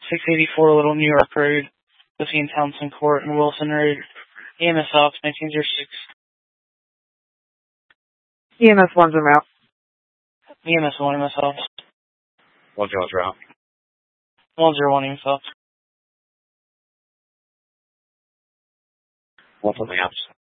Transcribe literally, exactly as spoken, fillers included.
six eighty-four Little New York Road between Townsend Court and Wilson Road. E M S ops, nineteen oh six. E M S one's en route. E M S one, E M S ops. one zero's route. one zero one E M S ops. one something else.